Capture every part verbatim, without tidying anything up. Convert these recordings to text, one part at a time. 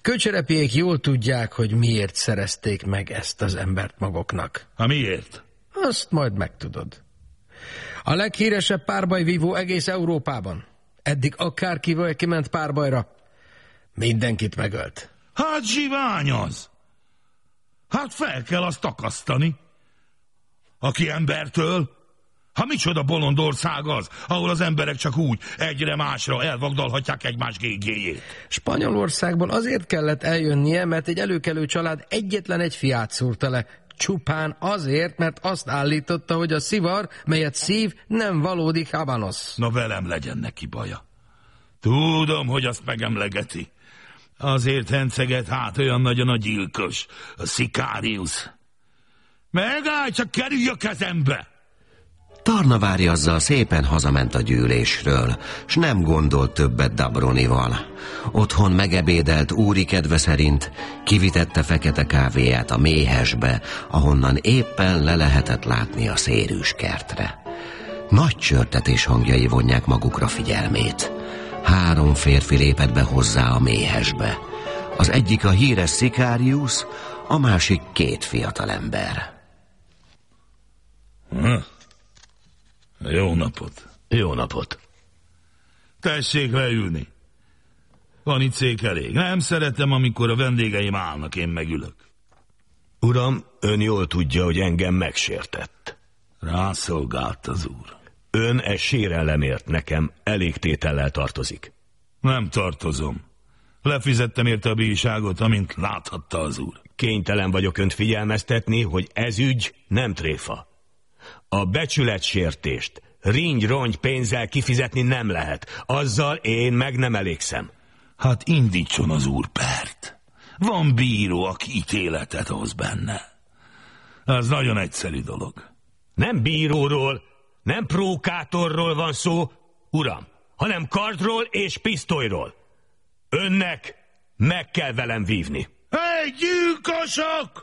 Köcserepiék jól tudják, hogy miért szerezték meg ezt az embert maguknak. Ha miért? Azt majd megtudod. A leghíresebb párbajvívó egész Európában. Eddig akárkivel kiment párbajra, mindenkit megölt. Hát zsivány az. Hát fel kell azt akasztani. Aki embertől. Ha micsoda bolond ország az, ahol az emberek csak úgy egyre másra elvagdalhatják egymás gégéjét. Spanyolországból azért kellett eljönnie, mert egy előkelő család egyetlen egy fiát szúrta le. Csupán azért, mert azt állította, hogy a szivar, melyet szív, nem valódi habanos. Na velem legyen neki baja. Tudom, hogy azt megemlegeti. Azért henceget hát olyan nagyon a gyilkos, a Sicarius. Megállj, csak kerülj a kezembe! Tarnavári azzal szépen hazament a gyűlésről, s nem gondolt többet Dabronival. Otthon megebédelt úri kedve szerint, kivitette fekete kávéját a méhesbe, ahonnan éppen le lehetett látni a szérűs kertre. Nagy csörtetés hangjai vonják magukra figyelmét. Három férfi lépett be hozzá a méhesbe. Az egyik a híres Sicarius, a másik két fiatalember. Hm. Jó napot. Jó napot. Tessék leülni. Van itt szék elég. Nem szeretem, amikor a vendégeim állnak, én megülök. Uram, ön jól tudja, hogy engem megsértett. Rászolgált az úr. Ön e sérelemért nekem elég tétellel tartozik. Nem tartozom. Lefizettem érte a bíjságot, amint láthatta az úr. Kénytelen vagyok önt figyelmeztetni, hogy ez ügy nem tréfa. A becsületsértést ringy-rongy pénzzel kifizetni nem lehet. Azzal én meg nem elégszem. Hát indítson az úr pert. Van bíró, aki ítéletet hoz benne. Ez nagyon egyszerű dolog. Nem bíróról, nem prókátorról van szó, uram, hanem kardról és pisztolyról. Önnek meg kell velem vívni. Hé, gyilkosok!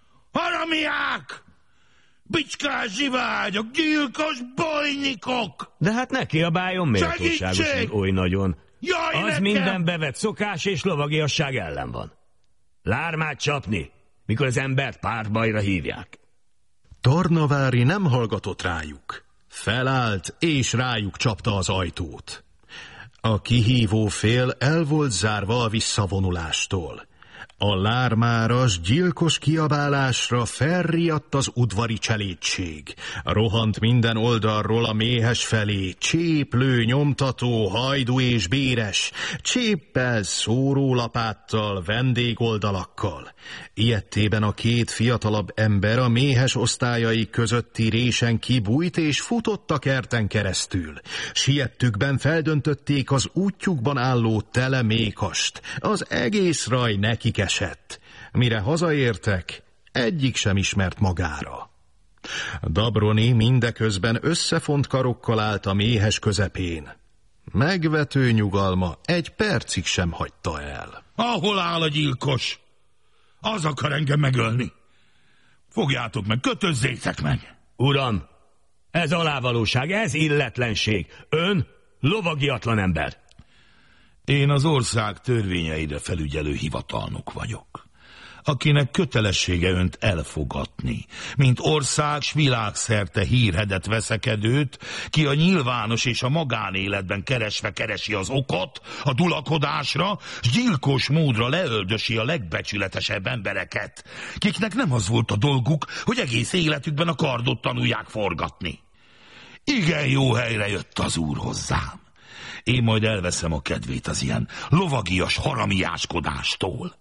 Haramiák! Bicskás zsivágyok, gyilkos bojnikok! De hát ne kiabáljon méltóságosan oly nagyon. Jaj, az nekem! minden bevett szokás és lovagiasság ellen van. Lármát csapni, mikor az embert párbajra hívják. Tarnavári nem hallgatott rájuk. Felállt és rájuk csapta az ajtót. A kihívó fél el volt zárva a visszavonulástól. A lármáras, gyilkos kiabálásra felriadt az udvari cselédség. Rohant minden oldalról a méhes felé, cséplő, nyomtató, hajdu és béres, cséppel, szórólapáttal, vendégoldalakkal. Ilyettében a két fiatalabb ember a méhes osztályai közötti résen kibújt és futott a kerten keresztül. Siettükben feldöntötték az útjukban álló tele mékast. Az egész raj nekik esett. Mire hazaértek, egyik sem ismert magára. Dabroni mindeközben összefont karokkal állt a méhes közepén. Megvető nyugalma egy percig sem hagyta el. Ahol áll a gyilkos? Az akar engem megölni. Fogjátok meg, kötözzétek meg! Uram, ez alávalóság, ez illetlenség. Ön lovagiatlan ember. Én az ország törvényeire felügyelő hivatalnok vagyok, akinek kötelessége önt elfogatni, mint ország s világszerte hírhedet veszekedőt, ki a nyilvános és a magánéletben keresve keresi az okot a dulakodásra, s gyilkos módra leöldösi a legbecsületesebb embereket, kiknek nem az volt a dolguk, hogy egész életükben a kardot tanulják forgatni. Igen jó helyre jött az úr hozzám. Én majd elveszem a kedvét az ilyen lovagias haramiáskodástól.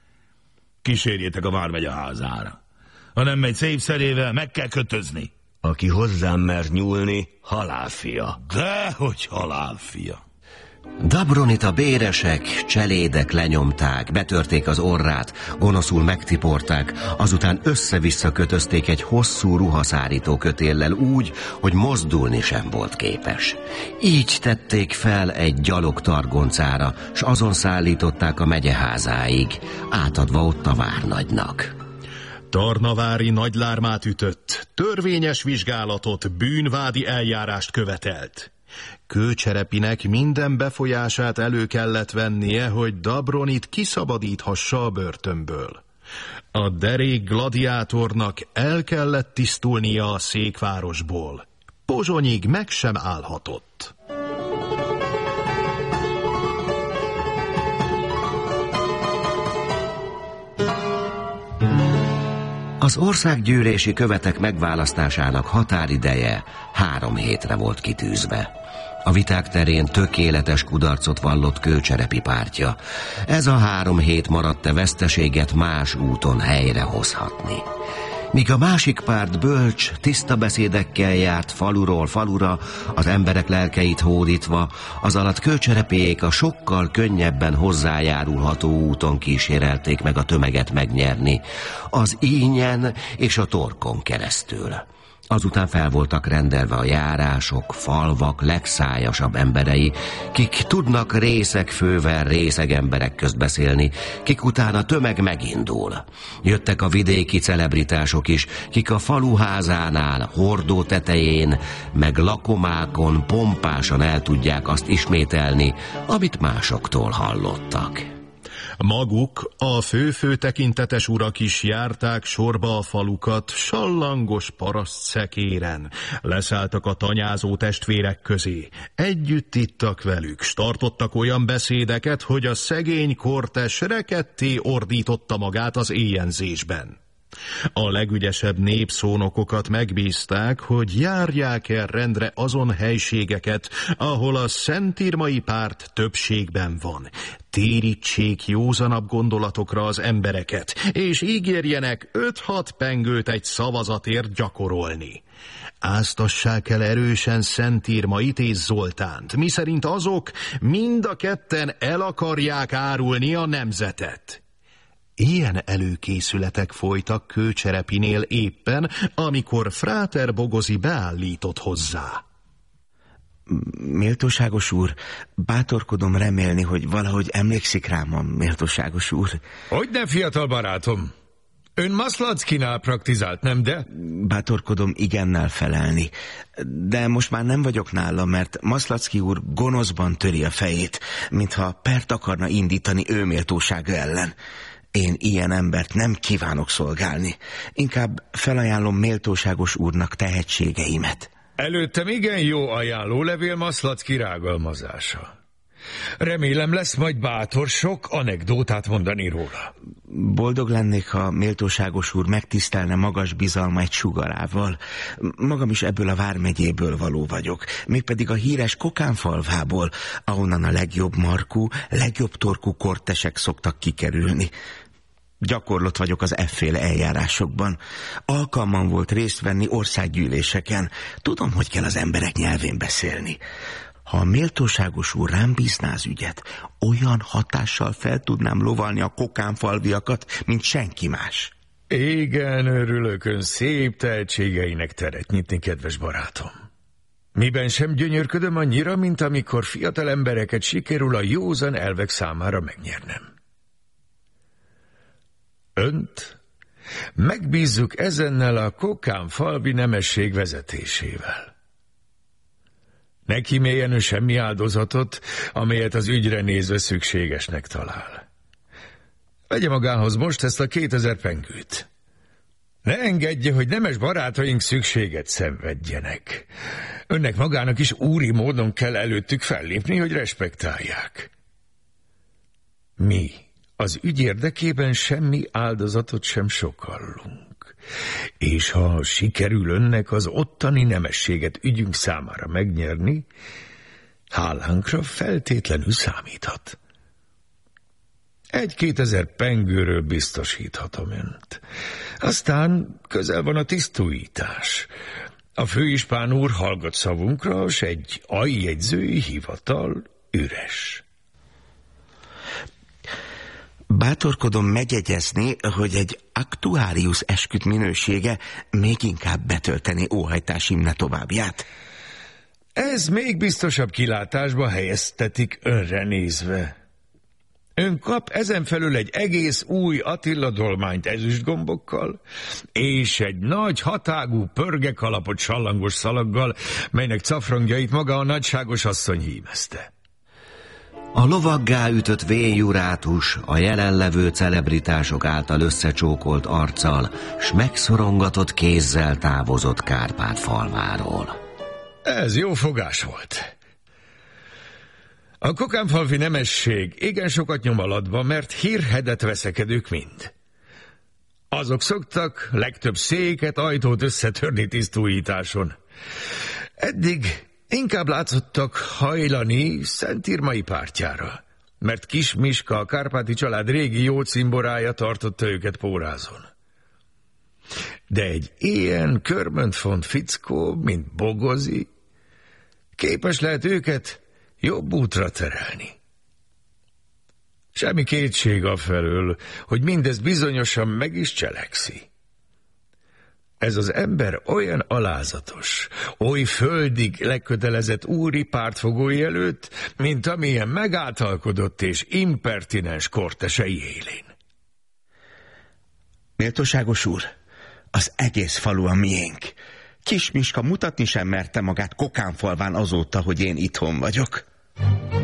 Kísérjétek a vármegye házára. Ha nem megy szép szerével, meg kell kötözni. Aki hozzám mer nyúlni, halálfia. Dehogy halálfia. Dabronit a béresek, cselédek lenyomták, betörték az orrát, gonoszul megtiporták, azután össze-vissza kötözték egy hosszú ruhaszárító kötéllel úgy, hogy mozdulni sem volt képes. Így tették fel egy gyalog targoncára, s azon szállították a megyeházáig, átadva ott a várnagynak. Tarnavári nagy lármát ütött, törvényes vizsgálatot, bűnvádi eljárást követelt. Kőcserepinek minden befolyását elő kellett vennie, hogy Dabronit kiszabadíthassa a börtönből. A derék gladiátornak el kellett tisztulnia a székvárosból. Pozsonyig meg sem állhatott. Az országgyűlési követek megválasztásának határideje három hétre volt kitűzve. A viták terén tökéletes kudarcot vallott Kőcserepi pártja. Ez a három hét maradt-e veszteséget más úton helyrehozhatni. Míg a másik párt bölcs, tiszta beszédekkel járt faluról falura, az emberek lelkeit hódítva, az alatt Kőcserepiék a sokkal könnyebben hozzájárulható úton kísérelték meg a tömeget megnyerni, az Ínyen és a Torkon keresztül. Azután fel voltak rendelve a járások, falvak legszájasabb emberei, kik tudnak részegfővel részeg emberek közt beszélni, kik után a tömeg megindul. Jöttek a vidéki celebritások is, kik a faluházánál, hordó tetején, meg lakomákon pompásan el tudják azt ismételni, amit másoktól hallottak. Maguk, a fő-fő tekintetes urak is járták sorba a falukat, sallangos paraszt szekéren. Leszálltak a tanyázó testvérek közé. Együtt ittak velük, s tartottak olyan beszédeket, hogy a szegény kortes reketté ordította magát az éjjenzésben. A legügyesebb népszónokokat megbízták, hogy járják el rendre azon helységeket, ahol a szentírmai párt többségben van. Térítsék józanabb gondolatokra az embereket, és ígérjenek öt-hat pengőt egy szavazatért gyakorolni. Áztassák el erősen Szentírmait és Zoltánt, miszerint azok mind a ketten el akarják árulni a nemzetet. Ilyen előkészületek folytak Kőcserepinél éppen, amikor Fráter Bogozi beállított hozzá. Méltóságos úr, bátorkodom remélni, hogy valahogy emlékszik rám a méltóságos úr. Hogyne, fiatal barátom? Ön Maszlackinál praktizált, nem de? Bátorkodom igennel felelni. De most már nem vagyok nála, mert Maszlacki úr gonoszban töri a fejét, mintha pert akarna indítani ő méltósága ellen. Én ilyen embert nem kívánok szolgálni. Inkább felajánlom méltóságos úrnak tehetségeimet. Előttem igen jó ajánlólevél Maszlacki rágalmazása. Remélem lesz majd bátor sok anekdótát mondani róla. Boldog lennék, ha méltóságos úr megtisztelne magas bizalma egy sugarával. Magam is ebből a vármegyéből való vagyok, mégpedig a híres Kokánfalvából, ahonnan a legjobb markú, legjobb torkú kortesek szoktak kikerülni. Gyakorlott vagyok az efféle eljárásokban. Alkalmam volt részt venni országgyűléseken. Tudom, hogy kell az emberek nyelvén beszélni. Ha a méltóságos úr rám bízná az ügyet, olyan hatással fel tudnám lovalni a kokánfalviakat, mint senki más. Igen, örülök, ön szép tehetségeinek teret nyitni, kedves barátom. Miben sem gyönyörködöm annyira, mint amikor fiatal embereket sikerül a józan elvek számára megnyernem. Önt megbízzuk ezennel a kokánfalvi nemesség vezetésével. Ne kíméljen ő semmi áldozatot, amelyet az ügyre nézve szükségesnek talál. Vegye magához most ezt a kétezer pengőt. Ne engedje, hogy nemes barátaink szükséget szenvedjenek. Önnek magának is úri módon kell előttük fellépni, hogy respektálják. Mi az ügy érdekében semmi áldozatot sem sokallunk. És ha sikerül önnek az ottani nemességet ügyünk számára megnyerni, hálánkra feltétlenül számíthat. Egy-kétezer pengőről biztosíthatom önt. Aztán közel van a tisztújítás. A főispán úr hallgat szavunkra, s egy aljegyzői hivatal üres. Bátorkodom megjegyezni, hogy egy aktuárius esküt minősége még inkább betölteni óhajtás imne továbbját. Ez még biztosabb kilátásba helyeztetik önre nézve. Ön kap ezen felül egy egész új Attila dolmányt ezüstgombokkal, és egy nagy hatágú pörgekalapot sallangos szalaggal, melynek cafrangjait maga a nagyságos asszony hímezte. A lovaggá ütött vénjurátus a jelenlevő celebritások által összecsókolt arccal, s megszorongatott kézzel távozott Kárpát falváról. Ez jó fogás volt. A kokánfalvi nemesség igen sokat nyom alatba, mert hírhedet veszekedők mind. Azok szoktak legtöbb széket, ajtót összetörni tisztújításon. Eddig inkább látszottak hajlani Szent Irmai pártjára, mert Kis Miska, a kárpáti család régi jó cimborája tartotta őket pórázon. De egy ilyen körmöntfont fickó, mint Bogozi, képes lehet őket jobb útra terelni. Semmi kétség afelől, hogy mindez bizonyosan meg is cselekszi. Ez az ember olyan alázatos, oly földig lekötelezett úri pártfogói előtt, mint amilyen megáltalkodott és impertinens kortesei élén. Méltóságos úr, az egész falu a miénk. Kis Miska mutatni sem merte magát Kokánfalván azóta, hogy én itthon vagyok.